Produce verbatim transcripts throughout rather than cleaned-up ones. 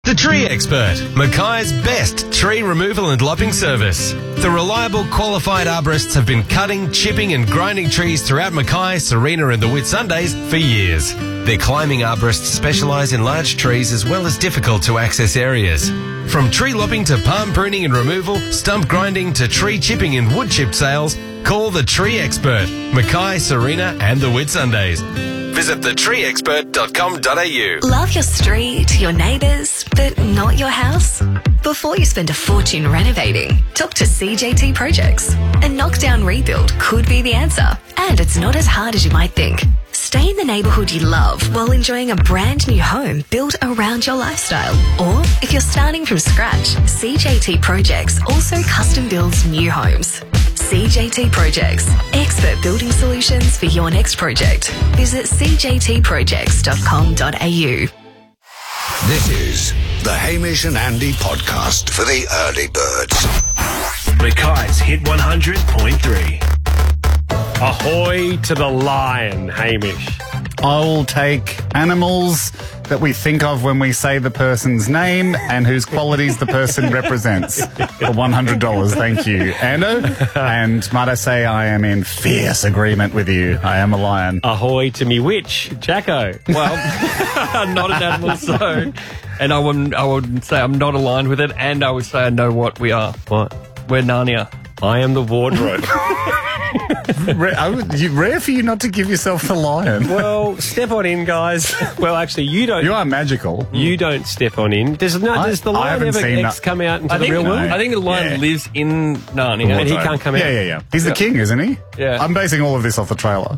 The Tree Expert, Mackay's best tree removal and lopping service. The reliable, qualified arborists have been cutting, chipping and grinding trees throughout Mackay, Serena and the Whitsundays for years. Their climbing arborists specialise in large trees as well as difficult to access areas. From tree lopping to palm pruning and removal, stump grinding to tree chipping and wood chip sales, call the Tree Expert, Mackay, Serena and the Whitsundays. Visit the tree expert dot com dot a u. Love your street, your neighbours, but not your house? Before you spend a fortune renovating, talk to C J T Projects. A knockdown rebuild could be the answer, and it's not as hard as you might think. Stay in the neighbourhood you love while enjoying a brand new home built around your lifestyle. Or, if you're starting from scratch, C J T Projects also custom builds new homes. C J T Projects, expert building solutions for your next project. Visit c j t projects dot com dot a u. This is the Hamish and Andy podcast for the early birds. Mackay's Hit one hundred point three. Ahoy to the lion, Hamish. I'll take animals that we think of when we say the person's name and whose qualities the person represents for one hundred dollars. Thank you, Ando. And might I say I am in fierce agreement with you. I am a lion. Ahoy to me witch, Jacko. Well, I'm not an animal, so... And I wouldn't, I wouldn't say I'm not aligned with it, and I would say I know what we are. What? We're Narnia. I am the wardrobe. rare, I would, you, rare for you not to give yourself the lion. Well, step on in, guys. Well, actually, you don't. You are magical. You don't step on in. Does, no, I, does the I lion haven't ever seen X that. come out into I the think, real world? I think the lion Yeah. lives in Narnia and he can't come out. Yeah, yeah, yeah. He's the king, isn't he? Yeah. I'm basing all of this off the trailer.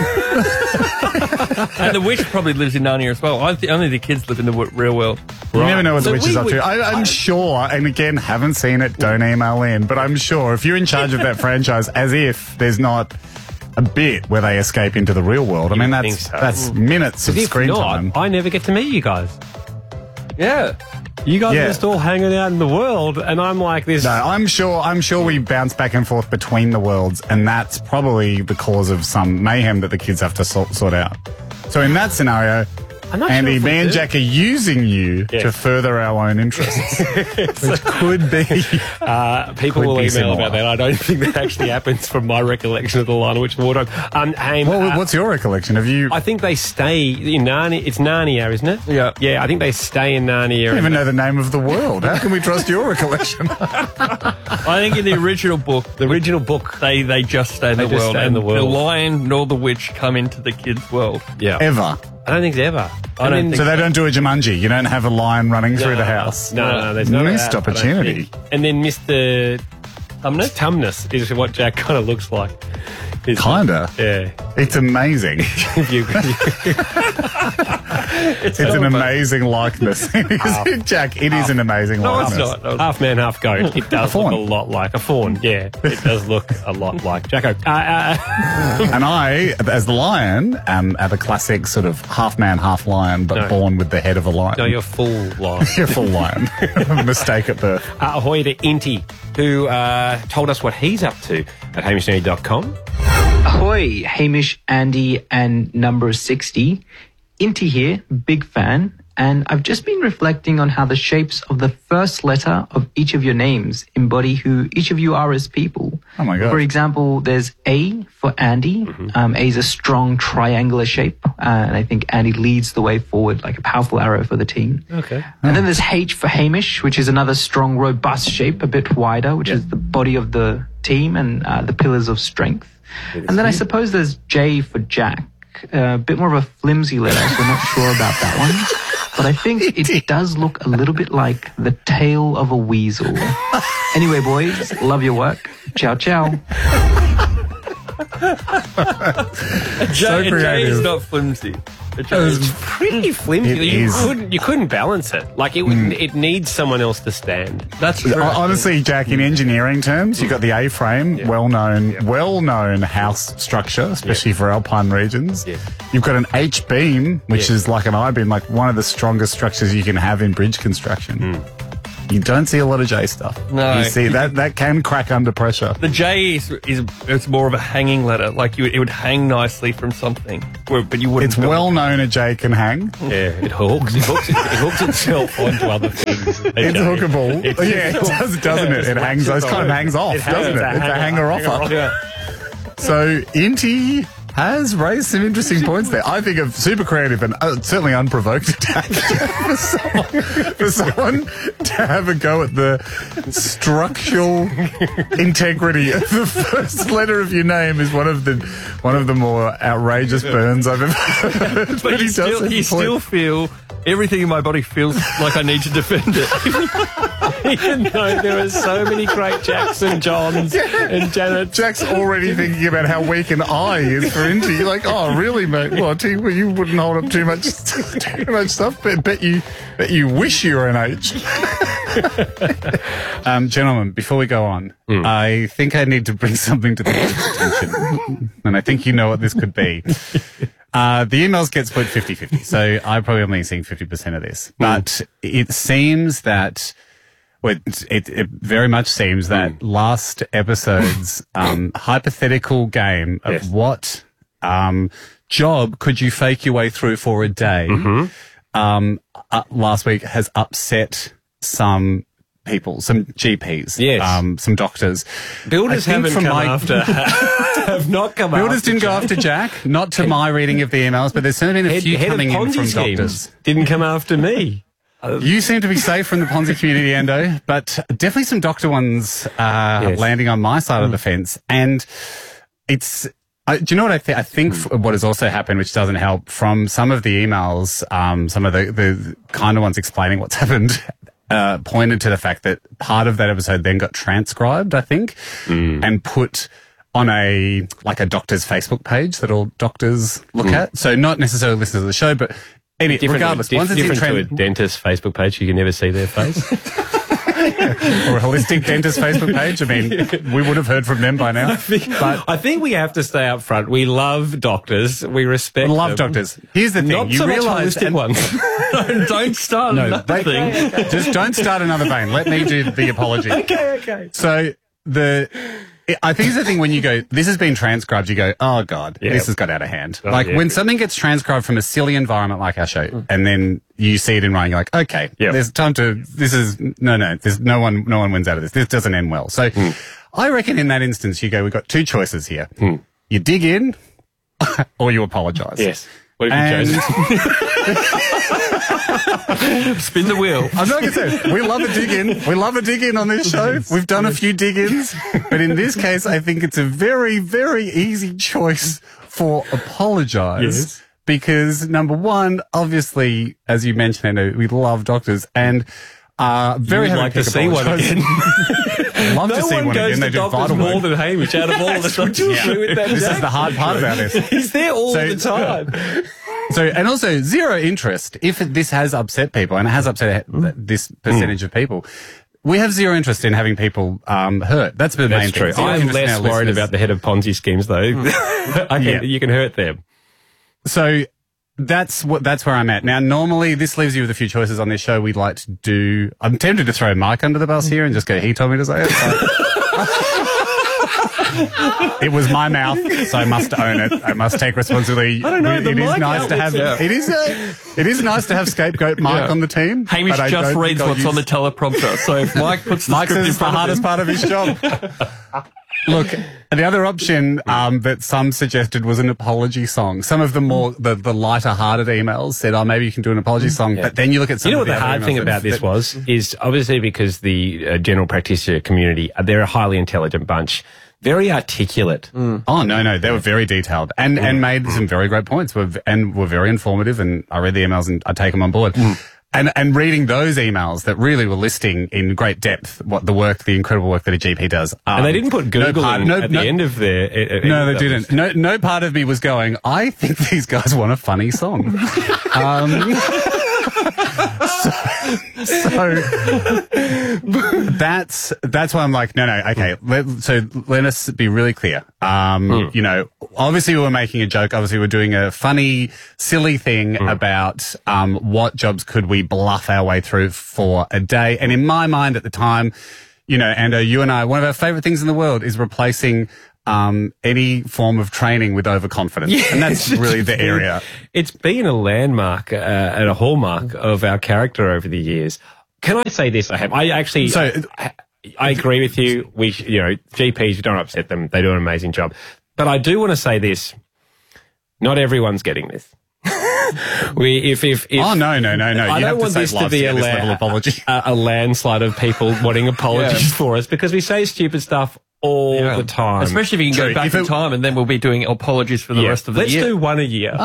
And the witch probably lives in Narnia as well. I th- only the kids live in the w- real world. You never know what So the witches we are up would- to. I, I'm sure, and again, haven't seen it, don't email in, but I'm sure if you're in charge of that franchise, as if there's not a bit where they escape into the real world. I mean, would think that's so. that's minutes of If screen not, time. I never get to meet you guys. Yeah. You guys Yeah. are just all hanging out in the world, and I'm like this. No, I'm sure. I'm sure we bounce back and forth between the worlds, and that's probably the cause of some mayhem that the kids have to sort, sort out. So in that scenario, I'm not Andy, sure if we me and do. Jack are using you Yes. to further our own interests, which could be. Uh, people Could will be email similar. about that. I don't think that actually happens from my recollection of the Lion Witch Wardrobe. Um, hey, Well, uh, what's your recollection? Have you? I think they stay in Narnia. It's Narnia, isn't it? Yeah. Yeah, I think they stay in Narnia. I don't even know the name of the world. How can we trust your recollection? I think in the original book, The original book. they, they just stay in They the just world. stay in and the world. the lion nor the witch come into the kids' world. Yeah. Ever. I don't think it's ever. I don't think So they don't do a Jumanji. You don't have a lion running through the house. No, no, there's no Missed opportunity. And then Mister Tumnus? Tumnus is what Jack kind of looks like. Is- Kinda. Yeah. It's amazing. If you- It's an amazing likeness. Jack, it is an amazing No, it's likeness. not. No. half man, half goat. It does A look fawn. a lot like a fawn. Yeah, it does look a lot like Jacko. Uh, uh, And I, as the lion, am at a classic sort of half man, half lion, but No. born with the head of a lion. no, you're full lion. You're full lion. Mistake at birth. Uh, ahoy to Inti, who uh, told us what he's up to at hamish andy dot com. Ahoy, Hamish, Andy, and number sixty. Inti here, big fan, and I've just been reflecting on how the shapes of the first letter of each of your names embody who each of you are as people. Oh my God. For example, there's A for Andy. Um, A is a strong triangular shape, uh, and I think Andy leads the way forward like a powerful arrow for the team. Okay. And then there's H for Hamish, which is another strong, robust shape, a bit wider, which is the body of the team and uh, the pillars of strength. And then I suppose there's J for Jack, uh, a bit more of a flimsy letter, so I'm not sure about that one. But I think it does look a little bit like the tail of a weasel. Anyway, boys, love your work. Ciao, ciao. So J, J creative. is not flimsy. A J is- It's pretty flimsy. It you is. couldn't you couldn't balance it. Like it would, it needs someone else to stand. That's true. Honestly, Jack, in engineering terms, you've got the A-frame, well-known, well-known house structure, especially for alpine regions. Yeah. You've got an H-beam, which Yeah. is like an I-beam, like one of the strongest structures you can have in bridge construction. You don't see a lot of J stuff. No. You see, that, that can crack under pressure. The J is, is it's more of a hanging letter. Like you, it would hang nicely from something, where- but you wouldn't. It's well known a J can hang. Yeah, it hooks. It hooks, it, it hooks itself onto other things. It's hookable. yeah, it does, doesn't it? It hangs, it kind of hangs off, It hangs- doesn't it? it's a It's a hanger offer. Yeah. So, Inti has raised some interesting points there. I think of super creative and uh, certainly unprovoked attack for someone, for someone to have a go at the structural integrity of the first letter of your name is one of the one of the more outrageous burns I've ever heard. But, you he does still, have a you point. still feel everything in my body feels like I need to defend it. Even though there are so many great Jacks and Johns and Janet. Jack's already thinking about how weak an I is for Inti. You're like, oh, really, mate? What? Well, you wouldn't hold up too much, too much stuff. But bet you, bet you wish you were an H. um, gentlemen, before we go on, Mm. I think I need to bring something to the attention, and I think you know what this could be. Uh, the emails get split fifty-fifty, so I'm probably only seeing fifty percent of this. But it seems that, well, it, it, it very much seems that last episode's um, hypothetical game of Yes. what um, job could you fake your way through for a day Mm-hmm. um, uh, last week has upset some people, some G Ps, Yes. um, some doctors. Builders I think haven't from come my- after. have not come Builders after. didn't go after Jack, not to my reading of the emails, but there's certainly been a Head, few head of coming in Ponzi from schemes doctors. didn't come after me. You seem to be safe from the Ponzi community, Endo, but definitely some doctor ones uh, Yes. landing on my side of the fence. And it's, I, do you know what I think? I think f- what has also happened, which doesn't help, from some of the emails, um, some of the, the kind of ones explaining what's happened, uh, pointed to the fact that part of that episode then got transcribed, I think, and put on a, like a doctor's Facebook page that all doctors look at. So not necessarily listen to the show, but any, Different, regardless, diff- once it's in different to a trend, dentist's Facebook page, you can never see their face. or a holistic dentist Facebook page. I mean, we would have heard from them by now. But I think we have to stay up front. We love doctors. We respect We love them. doctors. Here's the thing: Not you so much realise, holistic and- ones. don't, don't start no, another they- thing. just don't start another vein. Let me do the apology. okay, okay. So the. I think it's the thing when you go, this has been transcribed, you go, oh God, Yeah. this has got out of hand. Oh, like yeah. when something gets transcribed from a silly environment like our show, and then you see it in writing, you're like, okay, Yeah. there's time to, this is, no, no, there's no one, no one wins out of this. This doesn't end well. So I reckon in that instance, you go, we've got two choices here. You dig in or you apologize. Yes. What have you And chosen? Spin the wheel. I'm not going to say, we love a dig in. We love a dig in on this show. We've done a few dig ins. But in this case, I think it's a very, very easy choice for apologise. Yes. Because number one, obviously, as you mentioned, Anna, we love doctors and uh, very You'd happy like to pick see one apologise. again. Love to No see one one goes again. They to do doctors vital more work. than Hamish out of all of us. Would you agree with that, This is Jack? the hard part about this. He's there all So- the time. So, and also zero interest. If this has upset people, and it has upset Mm. this percentage of people, we have zero interest in having people um, hurt. That's the main That's true. thing. Zero I'm interest in less our worried listeners. about the head of Ponzi schemes, though. I can, Yeah. You can hurt them. So that's what that's where I'm at now. Normally, this leaves you with a few choices on this show. We'd like to do. I'm tempted to throw Mike under the bus here and just go. He told me to say it. So. It was my mouth, so I must own it. I must take responsibility. I don't know, It the is Mike nice to have. outlets, It is. A, it is nice to have scapegoat Mike Yeah. on the team. Hamish but I just don't reads think I'll what's on the use- teleprompter. So if Mike puts the Mike script says in it's the front of hardest him, part of his job. Look, the other option um, that some suggested was an apology song. Some of the more the, the lighter hearted emails said, "Oh, maybe you can do an apology song." But then you look at some You know of what the other hard emails thing that- about this that- was is obviously because the uh, general practitioner community, uh, they're a highly intelligent bunch, very articulate. Oh no, no, they were very detailed and and made some very great points. Were v- and were very informative. And I read the emails and I take them on board. And and reading those emails that really were listing in great depth what the work, the incredible work that a G P does. Um, And they didn't put Google part- in no- at no- the end of their... Uh, uh, No, they that didn't. was- No, no part of me was going, I think these guys want a funny song. um, so that's that's why I'm like, no, no, okay. Let, so let us be really clear. Um, mm. You know, obviously we were making a joke. Obviously we're doing a funny, silly thing mm. about um, what jobs could we bluff our way through for a day. And in my mind at the time, you know, Ando, you and I, one of our favorite things in the world is replacing Um, any form of training with overconfidence. Yeah, and that's really the area. It's been a landmark uh, and a hallmark of our character over the years. Can I say this? I have. I actually, so, I, I agree with you. We, you know, G Ps, don't upset them. They do an amazing job. But I do want to say this. Not everyone's getting this. we, if, if, if, oh, no, no, no, no. I you don't have want to this to be a, la- apology. a, a landslide of people wanting apologies yeah. for us because we say stupid stuff all yeah. the time. Especially if you can True. go back if in it, time and then we'll be doing apologies for the yeah. rest of the Let's year. Let's do one a year.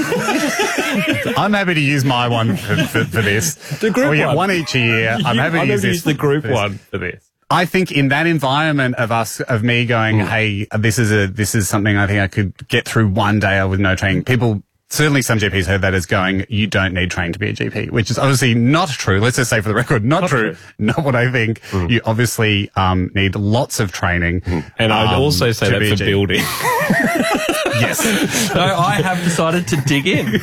Oh. I'm happy to use my one for, for, for this. The group we get one. one each a year. I'm happy to I'm use to this. use the group for one for this. I think in that environment of us, of me going, mm. hey, this is a, this is something I think I could get through one day with no training. People, certainly some G Ps heard that as going, you don't need training to be a G P, which is obviously not true. Let's just say for the record, not, not true. true. Not what I think. Mm. You obviously, um, need lots of training. Mm. And um, I'd also say that for building. Yes. So I have decided to dig in.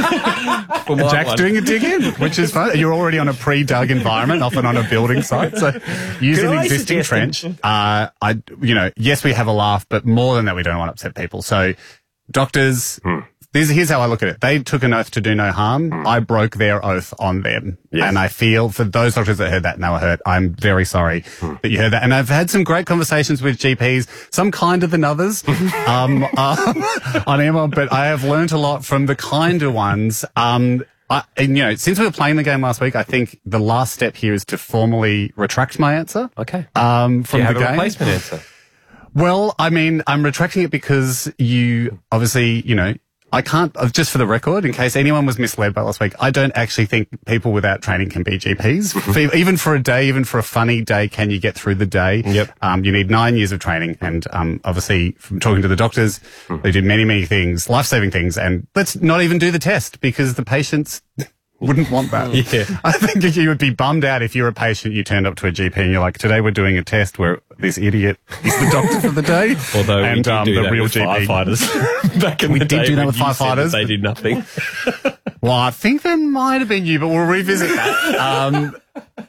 Jack's one. doing a dig in, which is fun. You're already on a pre-dug environment, often on a building site. So using an existing trench, uh, I, you know, yes, we have a laugh, but more than that, we don't want to upset people. So doctors, mm. This, here's how I look at it. They took an oath to do no harm. Mm. I broke their oath on them. Yes. And I feel for those doctors that heard that and they were hurt, I'm very sorry mm. that you heard that. And I've had some great conversations with G Ps, some kinder than others, um, uh, on Emma, but I have learnt a lot from the kinder ones. Um, I, and, you know, since we were playing the game last week, I think the last step here is to formally retract my answer. Okay. Um, from do you the have a game. replacement answer? Well, I mean, I'm retracting it because you obviously, you know, I can't, just for the record, in case anyone was misled by last week, I don't actually think people without training can be G Ps. For, even for a day, even for a funny day, can you get through the day? Yep. Um, you need nine years of training. And, um, obviously from talking to the doctors, mm. they do many, many things, life-saving things. And let's not even do the test because the patients wouldn't want that. Yeah. I think you would be bummed out if you're a patient, you turned up to a G P and you're like, today we're doing a test where this idiot is the doctor for the day. Although and, we did um, do the that real with G P. firefighters back in we the day. We did do that with you firefighters. They did nothing. Well, I think there might have been you, but we'll revisit that. Um,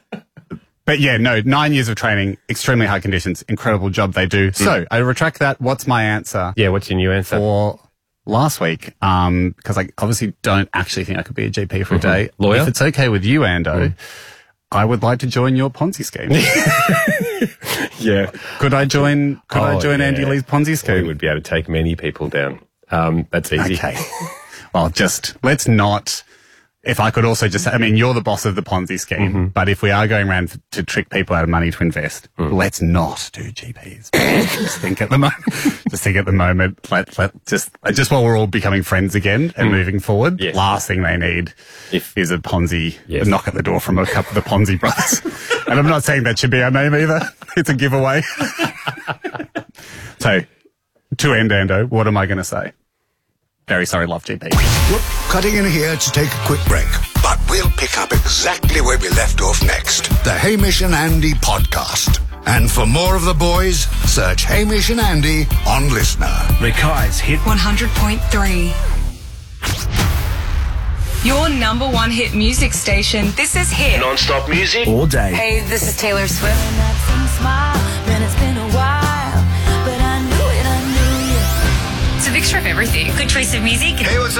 but yeah, no, nine years of training, extremely high conditions, incredible job they do. Mm. So I retract that. What's my answer? Yeah, what's your new answer? For last week, um, because I obviously don't actually think I could be a G P for mm-hmm. a day. Lawyer? If it's okay with you, Ando, mm. I would like to join your Ponzi scheme. Yeah. Could I join, could oh, I join yeah. Andy Lee's Ponzi scheme? We would be able to take many people down. Um, that's easy. Okay. Well, just, let's not, if I could also just, I mean, you're the boss of the Ponzi scheme, mm-hmm. but if we are going around f- to trick people out of money to invest, mm. let's not do G Ps. Just think at the moment, just think at the moment, let, let, just, just while we're all becoming friends again and mm. moving forward, yes. last thing they need if, is a Ponzi, yes. a knock at the door from a couple of the Ponzi brothers. And I'm not saying that should be our name either. It's a giveaway. So, to end, Ando, what am I going to say? Very sorry, love G P. We're cutting in here to take a quick break, but we'll pick up exactly where we left off next. The Hamish and Andy podcast. And for more of the boys, search Hamish and Andy on Listener. Mackay's Hit one hundred point three. Your number one hit music station. This is Hit. Non-stop music all day. Hey, this is Taylor Swift. It's a mixture of everything. Good choice of music. Hey, what's